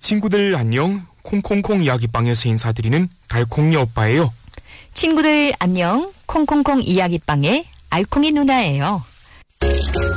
친구들 안녕. 콩콩콩 이야기방에서 인사드리는 달콩이 오빠예요. 친구들 안녕. 콩콩콩 이야기방의 알콩이 누나예요.